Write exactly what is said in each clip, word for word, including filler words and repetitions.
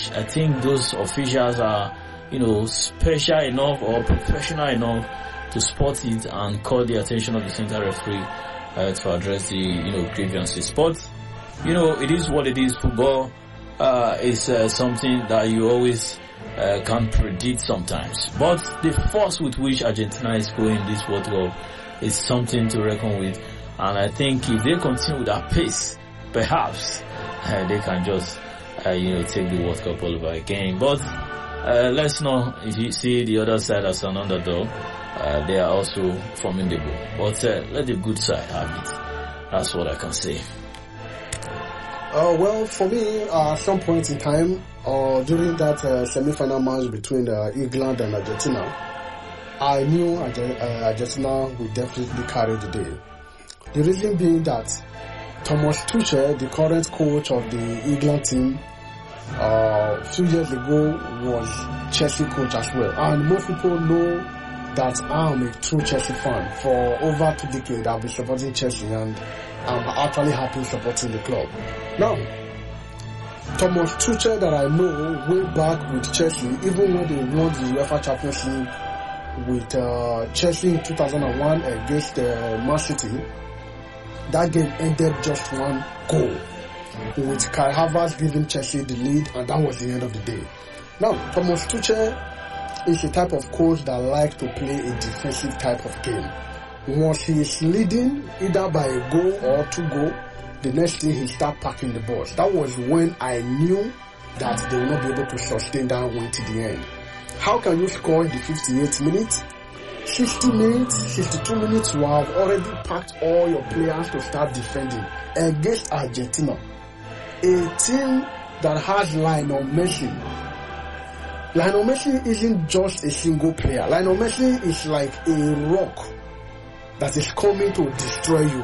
which I think those officials are, you know, special enough or professional enough to spot it and call the attention of the center referee uh, to address the, you know, grievances. But, you know, it is what it is. Football uh, is uh, something that you always uh, can't predict sometimes. But the force with which Argentina is going this World Cup is something to reckon with. And I think if they continue with that pace, perhaps uh, they can just, uh, you know, take the World Cup all over again. But uh, let's know, if you see the other side as an underdog, uh, they are also formidable. But uh, let the good side have it. That's what I can say. Uh, well, for me, uh, at some point in time, uh, during that uh, semi-final match between uh, England and Argentina, I knew Arge- uh, Argentina would definitely carry the day. The reason being that Thomas Tuchel, the current coach of the England team, uh, a few years ago was Chelsea coach as well. And most people know that I'm a true Chelsea fan. For over two decades, I've been supporting Chelsea and I'm actually happy supporting the club. Now, Thomas Tuchel that I know way back with Chelsea, even when they won the UEFA Champions League with uh, Chelsea in two thousand one against uh, Man City, that game ended just one goal, with Kai Havertz giving Chelsea the lead, and that was the end of the day. Now, Thomas Tuchel is a type of coach that likes to play a defensive type of game. Once he is leading, either by a goal or two goals, the next thing he start packing the balls. That was when I knew that they will not be able to sustain that win to the end. How can you score in the fifty-eighth minute? sixty minutes, sixty-two minutes, you have already packed all your players to start defending against Argentina, a team that has Lionel Messi. Lionel Messi isn't just a single player. Lionel Messi is like a rock that is coming to destroy you.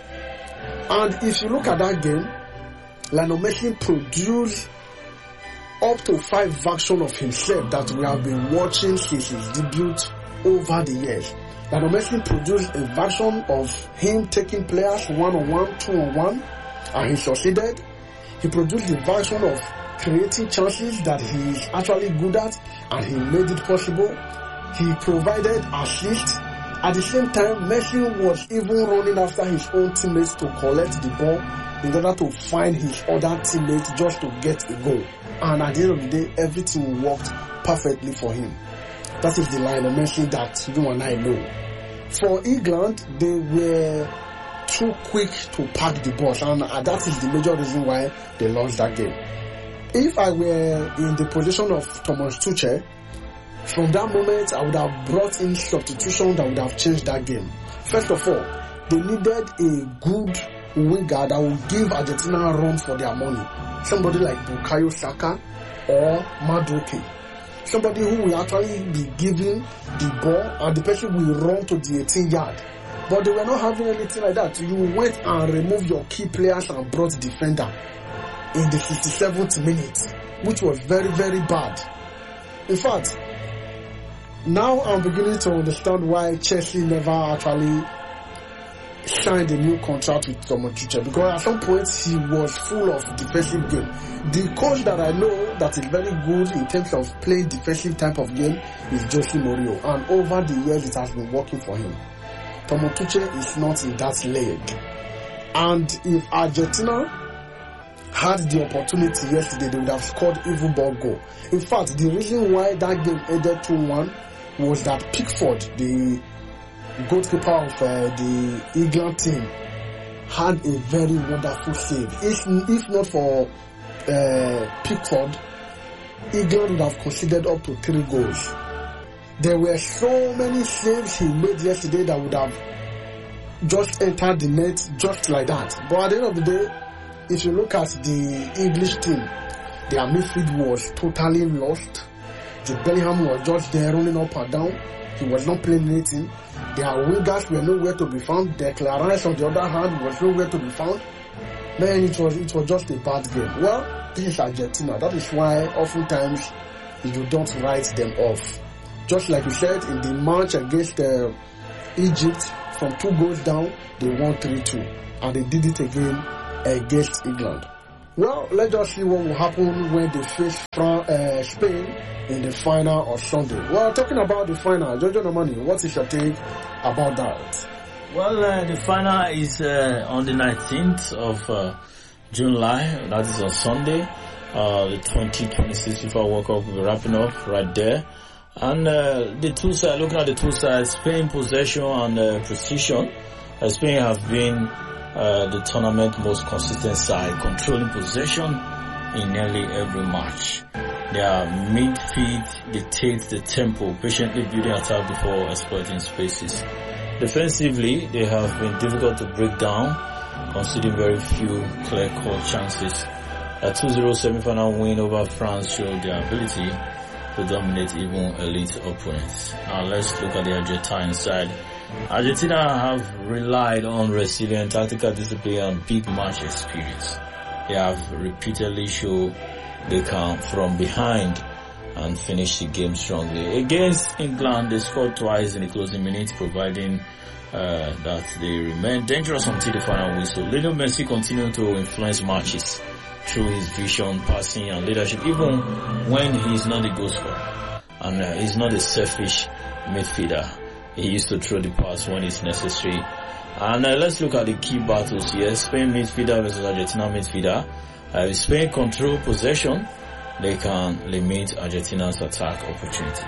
And if you look at that game, Lionel Messi produced up to five versions of himself that we have been watching since his debut over the years. Lionel Messi produced a version of him taking players one-on-one, two-on-one, and he succeeded. He produced the version of creating chances that he is actually good at, and he made it possible. He provided assists. At the same time, Messi was even running after his own teammates to collect the ball in order to find his other teammates just to get a goal. And at the end of the day, everything worked perfectly for him. That is the Lionel Messi that you and I know. For England, they were too quick to pack the balls, and that is the major reason why they lost that game. If I were in the position of Thomas Tuchel, from that moment, I would have brought in substitution that would have changed that game. First of all, they needed a good winger that would give Argentina a run for their money. Somebody like Bukayo Saka or Madueke. Somebody who will actually be giving the ball and the person will run to the eighteen yard. But they were not having anything like that. You went and removed your key players and brought defender in the fifty-seventh minute, which was very, very bad. In fact, now I'm beginning to understand why Chelsea never actually signed a new contract with Thomas Tuchel, because at some point he was full of defensive game. The coach that I know that is very good in terms of playing defensive type of game is Jose Mourinho, and over the years it has been working for him. Thomas Tuchel is not in that league, and if Argentina had the opportunity yesterday, they would have scored even more goal. In fact, the reason why that game ended two one was that Pickford, the goalkeeper of uh, the England team, had a very wonderful save. If, if not for uh, Pickford, England would have conceded up to three goals. There were so many saves he made yesterday that would have just entered the net just like that. But at the end of the day, if you look at the English team, their midfield was totally lost. Jude Bellingham was just there running up and down. He was not playing anything. Their wingers were nowhere to be found. Declan Rice, on the other hand, was nowhere to be found. Man, it was it was just a bad game. Well, this is Argentina. That is why oftentimes you don't write them off. Just like you said, in the match against uh, Egypt, from two goals down, they won three two. And they did it again against England. Well, let's just see what will happen when they face Fran- uh, Spain in the final on Sunday. Well, talking about the final, Jojo Nomani, what is your take about that? Well, uh, the final is uh, on the nineteenth of uh, July. That is on Sunday. Uh, the twenty twenty-six FIFA World Cup will be wrapping up right there. And uh, the two sides, looking at the two sides, Spain possession and uh, precision. Uh, Spain have been uh, the tournament most consistent side, controlling possession in nearly every match. Their midfield dictates the tempo, patiently building attack before exploiting spaces. Defensively, they have been difficult to break down, conceding very few clear-cut chances. A two zero semi-final win over France showed their ability to dominate even elite opponents. Now let's look at the Argentine side. Argentina have relied on resilient tactical discipline and big match experience. They have repeatedly shown they come from behind and finish the game strongly. Against England, they scored twice in the closing minutes, providing uh, that they remain dangerous until the final whistle. Lionel Messi continued to influence matches through his vision, passing and leadership, even when he's not the goal scorer. And uh, he's not a selfish midfielder. He used to throw the pass when it's necessary. And uh, let's look at the key battles here. Spain midfielder versus Argentina midfielder. Uh, if Spain control possession, they can limit Argentina's attack opportunity.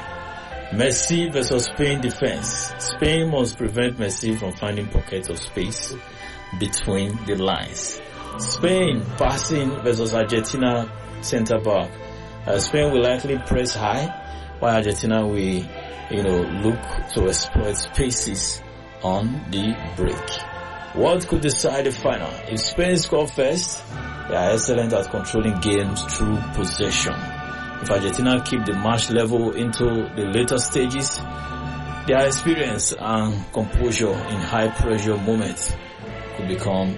Messi versus Spain defense. Spain must prevent Messi from finding pockets of space between the lines. Spain passing versus Argentina centre back. Uh, Spain will likely press high, while Argentina will, you know, look to exploit spaces on the break. What could decide the final? If Spain score first, they are excellent at controlling games through possession. If Argentina keep the match level into the later stages, their experience and composure in high pressure moments could become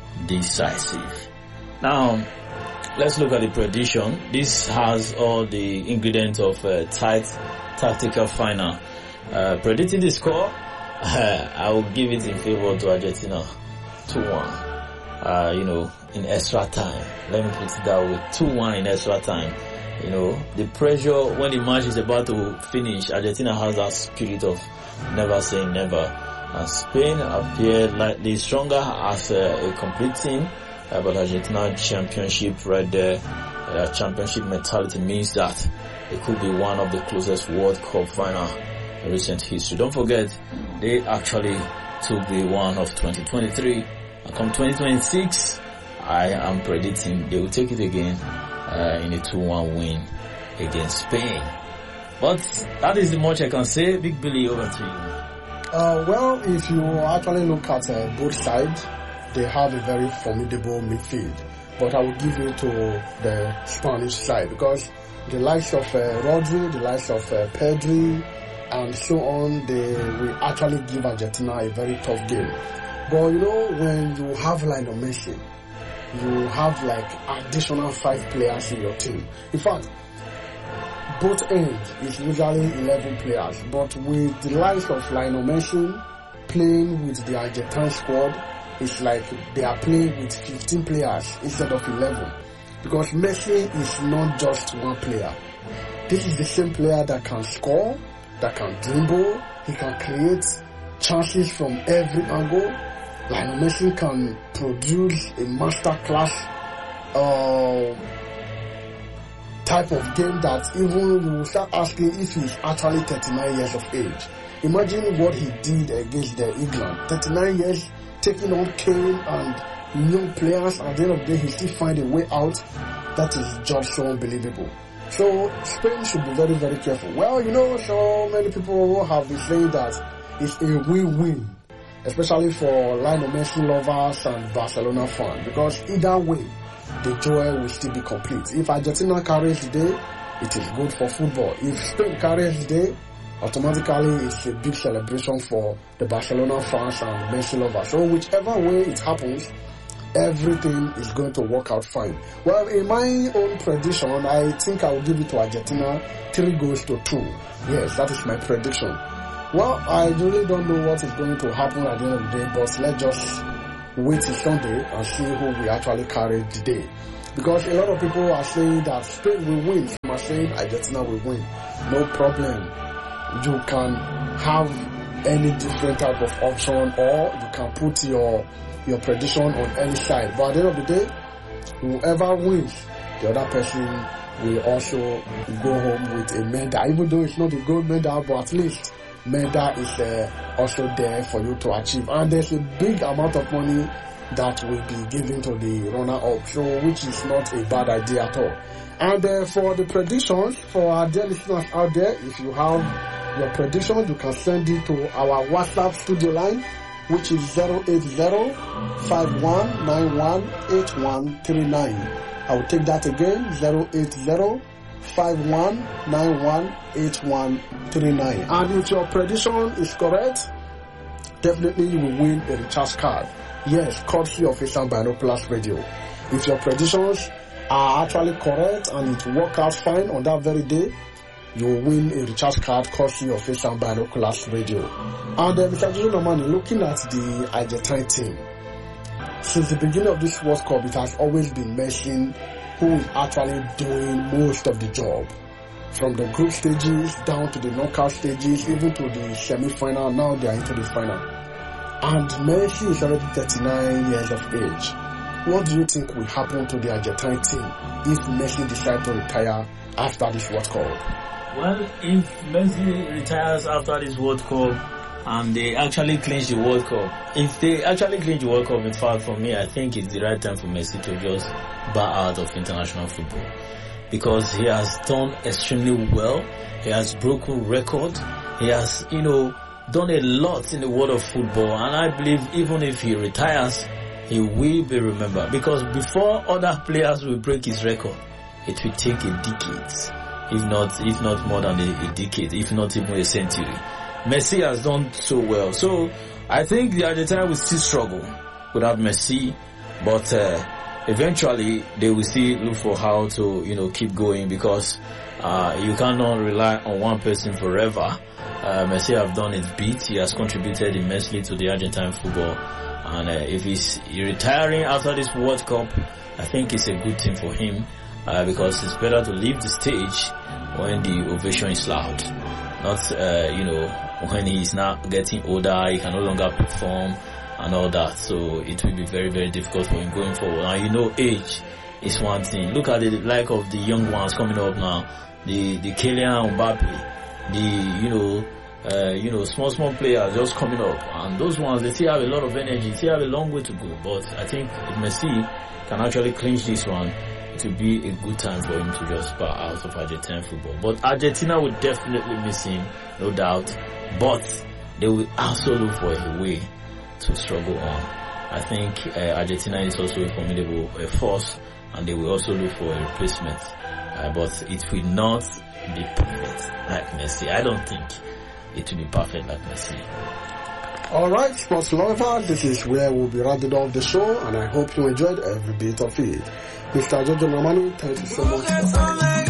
decisive. Now, let's look at the prediction. This has all the ingredients of a tight tactical final. Uh, predicting the score, uh, I will give it in favor to Argentina, two one. Uh, you know, in extra time. Let me put it that way, two one in extra time. You know, the pressure when the match is about to finish, Argentina has that spirit of never saying never. And Spain appeared slightly stronger as a, a complete team, uh, but Argentina championship right there, uh, championship mentality means that it could be one of the closest World Cup final in recent history. Don't forget, they actually took the one of twenty twenty-three, and come twenty twenty-six, I am predicting they will take it again uh, in a two one win against Spain. But that is the much I can say. Big Billy, over to you. Uh, well, if you actually look at uh, both sides, they have a very formidable midfield. But I will give it to the Spanish side because the likes of uh, Rodri, the likes of uh, Pedri, and so on, they will actually give Argentina a very tough game. But you know, when you have Lionel Messi, you have like additional five players in your team. In fact, both ends is usually eleven players, but with the likes of Lionel Messi playing with the Argentine squad, it's like they are playing with fifteen players instead of eleven. Because Messi is not just one player. This is the same player that can score, that can dribble, he can create chances from every angle. Lionel Messi can produce a masterclass uh, type of game that even you will start asking if he's actually thirty-nine years of age. Imagine what he did against the England. thirty-nine years, taking on Kane and young players. At the end of the day, he still find a way out. That is just so unbelievable. So Spain should be very, very careful. Well, you know, so many people have been saying that it's a win-win, especially for Lionel Messi lovers and Barcelona fans, because either way, the joy will still be complete. If Argentina carries the day, it is good for football. If Spain carries the day, automatically it's a big celebration for the Barcelona fans and Messi lovers. So whichever way it happens, everything is going to work out fine. Well, in my own prediction, I think I will give it to Argentina three goals to two. Yes, that is my prediction. Well, I really don't know what is going to happen at the end of the day, but let's just wait till Sunday and see who we actually carry the day. Because a lot of people are saying that Spain will win. Some are saying Argentina will win. No problem. You can have any different type of option, or you can put your your prediction on any side. But at the end of the day, whoever wins, the other person will also go home with a medal. Even though it's not a gold medal, but at least medal is uh, also there for you to achieve. And there's a big amount of money that will be given to the runner-up, so which is not a bad idea at all. And uh, for the predictions, for our dear listeners out there, if you have your predictions, you can send it to our WhatsApp studio line, which is zero eight zero, five one nine one, eight one three nine. I will take that again, zero eight zero, five one nine one, eight one three nine. And if your prediction is correct, definitely you will win a recharge card. Yes, courtesy of Asian Binoculars Radio. If your predictions are actually correct and it work out fine on that very day, you will win a recharge card courtesy of Asian Binoculars Radio. And uh, Mister Nomani, looking at the Argentine team, since the beginning of this World Cup, it has always been mentioned who is actually doing most of the job. From the group stages down to the knockout stages, even to the semi-final, now they are into the final. And Messi is already thirty-nine years of age. What do you think will happen to the Argentine team if Messi decides to retire after this World Cup? Well, if Messi retires after this World Cup and they actually clinch the World Cup, if they actually clinch the World Cup, in fact, for me, I think it's the right time for Messi to just bow out of international football, because he has done extremely well. He has broken records. He has, you know, done a lot in the world of football, and I believe even if he retires, he will be remembered, because before other players will break his record, it will take a decade, if not if not more than a, a decade, if not even a century. Messi has done so well, so I think the Argentina will still struggle without Messi, but uh, eventually they will still look for how to, you know, keep going, because uh, you cannot rely on one person forever. Uh, Messi have done his bit. He has contributed immensely to the Argentine football, and uh, if he's retiring after this World Cup, I think it's a good thing for him, uh, because it's better to leave the stage when the ovation is loud, not uh, you know, when he's now getting older, he can no longer perform and all that. So it will be very, very difficult for him going forward. And you know, age is one thing. Look at the like of the young ones coming up now, the the Kylian Mbappe, the, you know, uh, you know, small, small players just coming up, and those ones, they still have a lot of energy, still have a long way to go. But I think if Messi can actually clinch this one, it will be a good time for him to just bow out of Argentine football. But Argentina will definitely miss him, no doubt, but they will also look for a way to struggle on. I think uh, Argentina is also a formidable uh, force, and they will also look for a replacement, uh, but it will not be perfect like Messi. I don't think it will be perfect like Messi. Alright, sports lover, this is where we'll be rounding off the show, and I hope you enjoyed every bit of it. Mister Jojo Nomani, thank you so much for coming.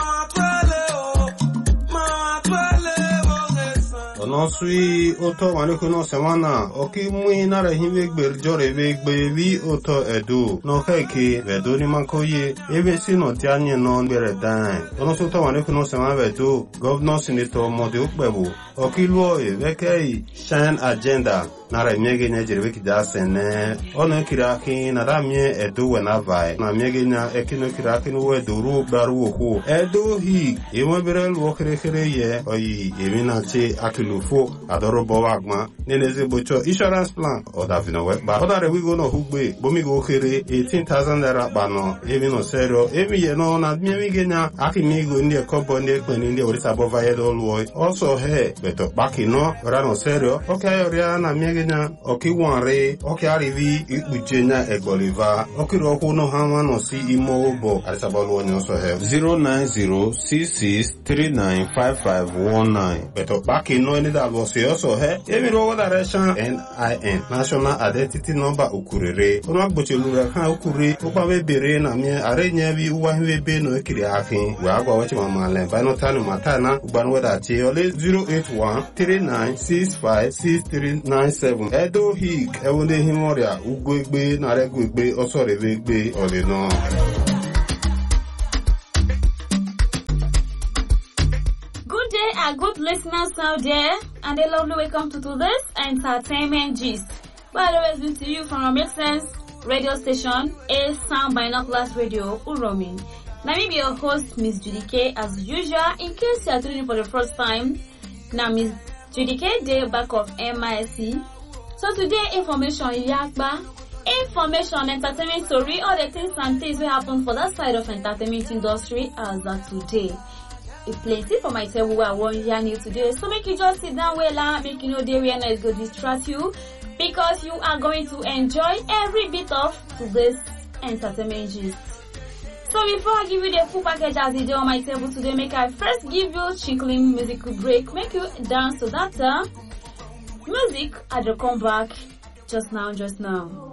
No sui oto maneko no semana oki mui na rahime gber jore ve gbe vi oto edu no heki vedo ni mankoye ebe si no tianye no bere dan ono so to maneko no semana vedo governor senator mode ukbebu oki luo e vekei shine agenda na rahime nya jerwe kida sene ono kiraki na ramie edu wena vai na miege nya ekino kiraki no wedo ru baru ho edu hi emo bere luo kere kere ye oyi emina che akilu fo adoro bowagma neneze bocho insurance plan o davino we ba odare we go no hugbe bomi go kere eighteen thousand naira bano emi no serio emi ye no na mi mi genya akimi go ndi kobo ndi ekweni ndi orisa bova ye do luo also he beto baki no ora no serio okay ora na mi genya oki wanre oki arivi ikbujenya egboliva oki ro ko no hama no si imo bo arisa bolo nyo so he zero nine zero six six three nine five five one nine beto baki no ni da lo se also he emi ro direction N I N national identity number ukurere ono agboche lura kan ukure o pa be bere na mi are nya bi uwa hwe be no ekiri akin we agwa wachi mama le ba no tanu matana ugban weda ti ole zero eight one three nine six five six three nine seven edo hik ewonde himoria ugwegbe na regwegbe osore vegbe ole no. our good listeners out there, and a lovely welcome to today's entertainment gist. By the way, listening to you from our Make Sense radio station, A Sound Binoculars Radio, Uromi. Now, me be your host, Miss Judy K, as usual. In case you are tuning in for the first time, now Miss Judy K, day back of M I S C. So today, information yakba, information, entertainment story, all the things and things will happen for that side of entertainment industry as of today. It plenty for myself who I want hear you today. So make you just sit down well, make you know the area is going to distract you, because you are going to enjoy every bit of today's entertainment gist. So before I give you the full package as the day on my table today, make I first give you chinkling musical break, make you dance to that uh, music. I will come back just now, just now.